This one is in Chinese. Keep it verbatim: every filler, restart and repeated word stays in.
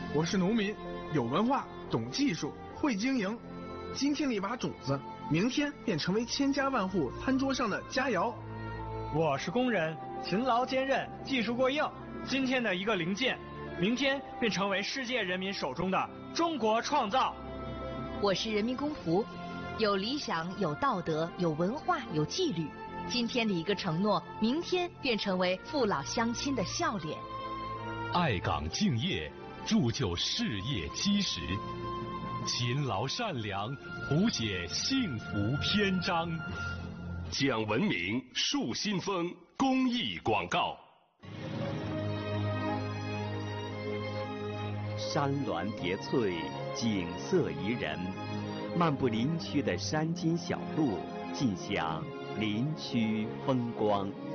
我是农民，有文化，懂技术，会经营。今天的一把种子，明天便成为千家万户餐桌上的佳肴。 我是工人，勤劳坚韧，技术过硬。今天的一个零件，明天便成为世界人民手中的中国创造。 我是人民公仆，有理想，有道德，有文化，有纪律。今天的一个承诺，明天便成为父老乡亲的笑脸。 爱岗敬业，铸就事业基石；勤劳善良，谱写幸福篇章。 讲文明，树新风公益广告。 山峦叠翠，景色宜人。漫步林区的山间小路，尽享林区风光。